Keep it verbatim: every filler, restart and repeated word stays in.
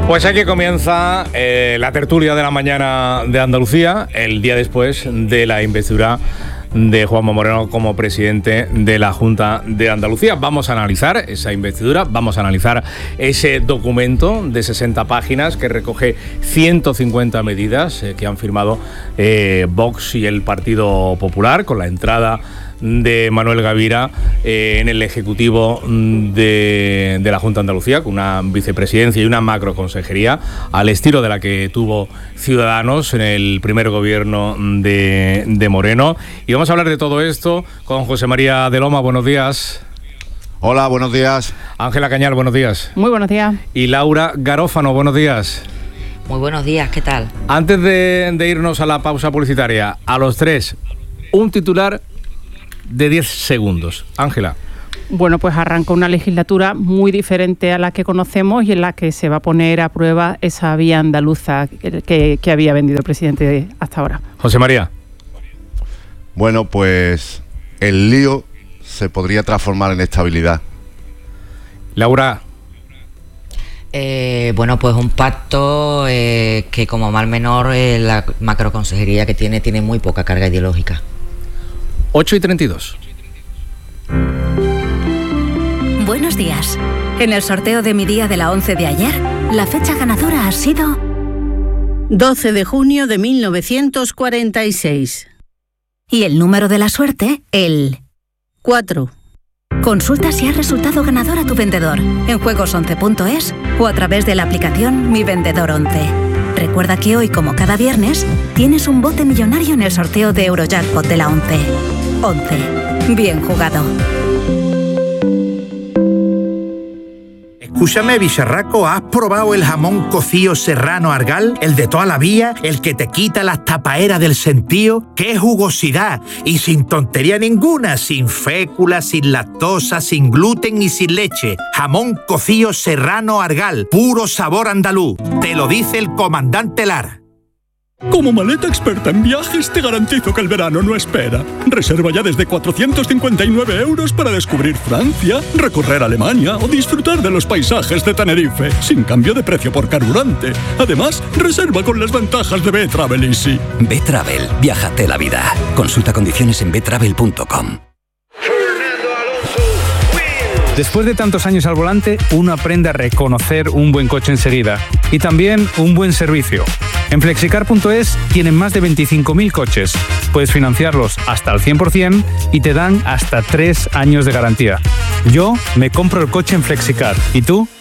Pues aquí comienza eh, la tertulia de la mañana de Andalucía, el día después de la investidura de Juanma Moreno como presidente de la Junta de Andalucía. Vamos a analizar esa investidura, vamos a analizar ese documento de sesenta páginas que recoge ciento cincuenta medidas eh, que han firmado eh, Vox y el Partido Popular con la entrada de Manuel Gavira eh, en el Ejecutivo de, de la Junta de Andalucía, con una vicepresidencia y una macroconsejería al estilo de la que tuvo Ciudadanos en el primer gobierno de, de Moreno. Y vamos a hablar de todo esto con José María de Loma. Buenos días. Hola, buenos días. Ángela Cañal, buenos días. Muy buenos días. Y Laura Garófano, buenos días. Muy buenos días, ¿qué tal? Antes de, de irnos a la pausa publicitaria, a los tres, un titular de diez segundos. Ángela. Bueno, pues arranca una legislatura muy diferente a la que conocemos y en la que se va a poner a prueba esa vía andaluza que, que había vendido el presidente hasta ahora. José María. Bueno, pues el lío se podría transformar en estabilidad. Laura. Eh, bueno, pues un pacto eh, que como mal menor eh, la macroconsejería que tiene tiene muy poca carga ideológica. ocho y treinta y dos. Buenos días. En el sorteo de mi día de la once de ayer, la fecha ganadora ha sido doce de junio de mil novecientos cuarenta y seis. Y el número de la suerte, el cuatro. Consulta si has resultado ganador a tu vendedor en juegos once punto es o a través de la aplicación Mi Vendedor once. Recuerda que hoy, como cada viernes, tienes un bote millonario en el sorteo de Eurojackpot de la once. once. Bien jugado. Escúchame, bicharraco, ¿has probado el jamón cocido serrano Argal? El de toda la vida, el que te quita las tapaeras del sentío. ¡Qué jugosidad! Y sin tontería ninguna, sin fécula, sin lactosa, sin gluten y sin leche. Jamón cocido serrano Argal, puro sabor andaluz. Te lo dice el comandante Lara. Como maleta experta en viajes, te garantizo que el verano no espera. Reserva ya desde cuatrocientos cincuenta y nueve euros para descubrir Francia, recorrer Alemania o disfrutar de los paisajes de Tenerife, sin cambio de precio por carburante. Además, reserva con las ventajas de B-Travel Easy. B-Travel, viájate la vida. Consulta condiciones en b travel punto com. Después de tantos años al volante, uno aprende a reconocer un buen coche enseguida y también un buen servicio. En flexicar punto es tienen más de veinticinco mil coches. Puedes financiarlos hasta el cien por ciento y te dan hasta tres años de garantía. Yo me compro el coche en Flexicar. ¿Y tú?